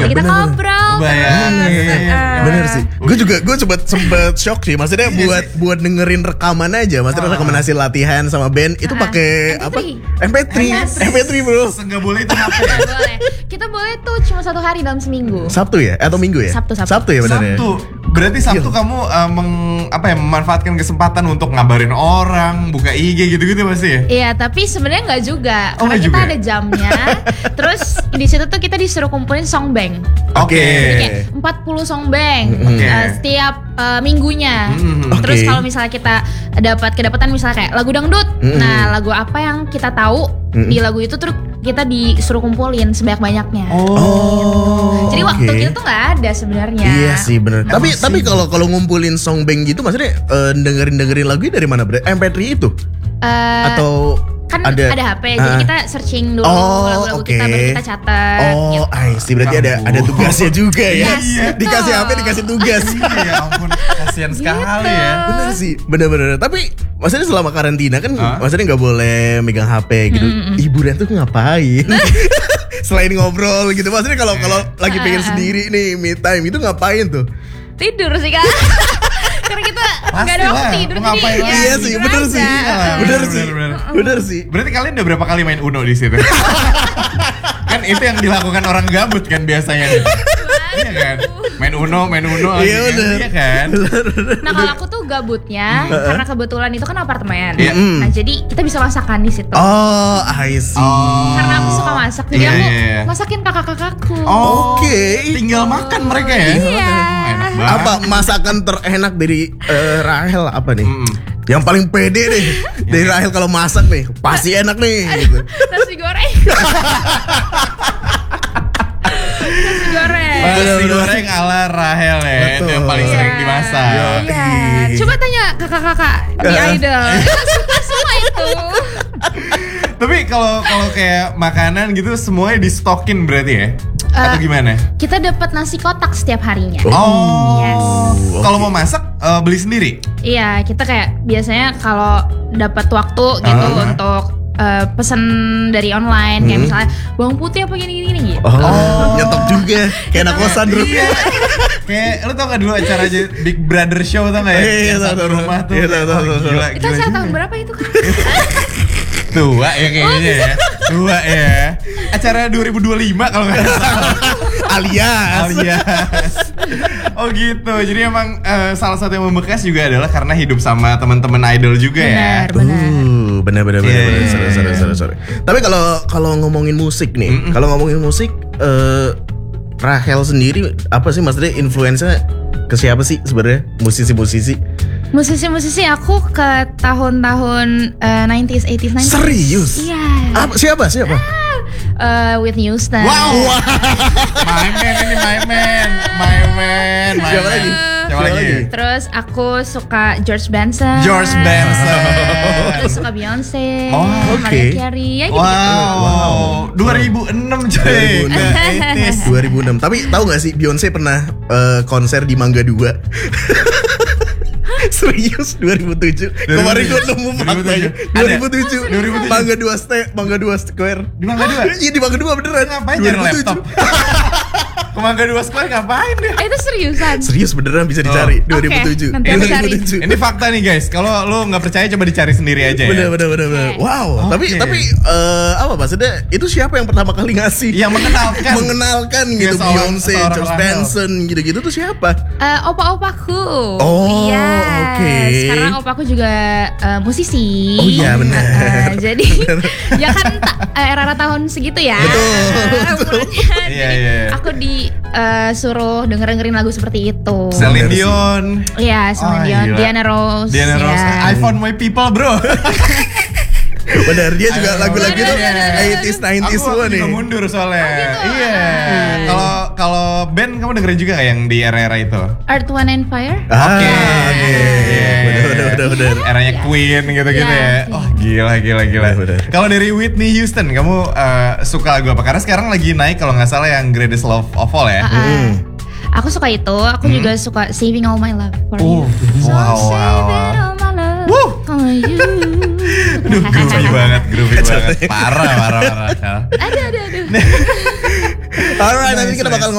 Iya, kita bener. ngobrol. Bener sih. Gue sempet shock sih. Maksudnya buat dengerin rekaman aja. Maksudnya rekaman hasil latihan sama band itu pakai apa? MP3 bro. Enggak boleh itu HP. Nggak boleh. Kita boleh tuh cuma 1 hari dalam seminggu. Sabtu ya? Atau Minggu ya? Sabtu. Ya benar ya. Sabtu. Berarti Sabtu kamu memanfaatkan kesempatan untuk ngabarin orang, buka IG gitu-gitu pasti ya? Iya, tapi sebenarnya nggak juga. Oh, Karena nggak kita juga? ada jamnya. Terus di situ tuh kita disuruh kumpulin song bank. Oke. Jadi kayak 40 song bank Oke. setiap minggunya. Terus Oke. kalau misalnya kita kedapatan misalnya kayak lagu dangdut, nah lagu apa yang kita tahu di lagu itu terus kita disuruh kumpulin sebanyak-banyaknya. Jadi waktu oke. kita tuh nggak ada sebenarnya. Iya sih bener. Tapi kalau ngumpulin song bank gitu maksudnya dengerin lagu dari mana? MP3 itu? Eh, Atau kan ada HP, jadi kita searching dulu lagu-lagu kita baru kita catat. Oh, gitu. I see. Berarti ada tugasnya juga ya. Yes, Dikasih betul. HP, dikasih tugas. Ya ampun, kasihan sekali ya. Bener sih, bener. Tapi maksudnya selama karantina kan, maksudnya nggak boleh megang HP gitu. Hiburan tuh ngapain? Selain ngobrol gitu, maksudnya kalau lagi pengen sendiri nih, me time itu ngapain tuh? Tidur sih kan. Karena kita nggak ada waktu Pastilah, tidur mau ngapain jadi lagi? ya Iya sih, tidur bener aja. sih. Bener sih. Berarti kalian udah berapa kali main Uno di situ? Kan itu yang dilakukan orang gabut kan biasanya. Iya kan? Main Uno Iya, kan? bener. Iya kan? Nah kalau aku tuh gabutnya karena kebetulan itu kan apartemen. Iya. Nah jadi kita bisa masakan di situ. Oh, I see. Karena aku suka masak, jadi Iya, aku iya. masakin kakak-kakakku. Oke. Tinggal makan mereka ya? Iya. Enak banget. Apa masakan terenak dari Rahel apa nih? Yang paling pede nih dari Rahel kalau masak nih, pasti enak nih. Gitu. Nasi goreng. Nasi goreng. Nasi goreng ala Rahel ya. Itu yang paling Betul. sering dimasak. Iya. Coba tanya kakak-kakak di Idol. Kita suka semua itu. Tapi kalau kayak makanan gitu semuanya di stokin berarti ya? Atau gimana? Kita dapat nasi kotak setiap harinya. Oh. Yes. Kalau mau masak beli sendiri? Iya, kita kayak biasanya kalau dapat waktu gitu untuk pesan dari online kayak misalnya bawang putih apa gini gitu. Oh, nyetok juga kayak anak kosan bro. Iya. Kayak lu tau gak dulu acara Big Brother Show tau gak ya? Iya, Yang satu tahu. rumah tuh. Iya, tahu. Gila, Itu acara tahun berapa itu kan? Tua ya kayaknya ya. Tua ya. Acara 2025 kalau gak salah. Alias. Oh gitu. Jadi emang salah satu yang membekas juga adalah karena hidup sama teman-teman idol juga ya. Benar. Bener. Iya. Sorry. Tapi kalau ngomongin musik nih, kalau ngomongin musik, Rahel sendiri apa sih maksudnya influence-nya ke siapa sih sebenarnya musisi-musisi? Musisi aku ke tahun-tahun 90s, 80s, 90s. Serius? Iya. Siapa? Whitney Houston. Wow. My man. Siapa lagi? Siapa lagi? Terus aku suka George Benson. Terus suka Beyonce. Oh, Mariah oke. Carey. Ya gitu. Wow. 2006 coy. 2006. Tapi tahu nggak sih Beyonce pernah konser di Mangga 2? Serius 2007. Kemarin gue nemu faktanya. 2007. Mangga 2 Square. Di Mangga 2? Iya di Mangga 2 beneran. Ngapain nyari laptop? Ke Mangga 2 Square ngapain dia? Itu seriusan. Serius beneran bisa dicari. Oke, 2007. nanti aku cari. 2007. Ini fakta nih guys. Kalau lu nggak percaya coba dicari sendiri aja ya. Bener. Wow. Oke. Tapi apa maksudnya? Itu siapa yang pertama kali ngasih? Yang mengenalkan gitu Beyonce, seorang George Rahel. Benson gitu-gitu tuh siapa? Opa-opaku. Oh, Iya. oke. Sekarang opaku juga musisi. Oh iya, benar. Jadi ya kan era-era tahun segitu ya. Betul. Iya, iya. Aku disuruh dengerin lagu seperti itu. Celine Dion. Iya, Celine Dion, gila. Diana Ross. Diana Ross. ya. I found my people bro. Benar, dia juga lagu-lagu itu Bener. 80s 90s semua Aku nih. juga mundur soalnya. gitu? Iya. Kalau band kamu dengerin juga gak yang di era-era itu? Earth, Wind and Fire. Oke. Iya. Benar. Eranya Queen gitu-gitu Iya, ya. Oh gila. Bener. Kalau dari Whitney Houston, kamu suka lagu apa? Karena sekarang lagi naik kalau nggak salah yang Greatest Love of All ya. Aku suka itu. Aku juga suka Saving All My Love for You. Wow. Saving all my love Wuh. for you. Aduh, groovy banget. Parah. Aduh. Alright, nanti kita bakal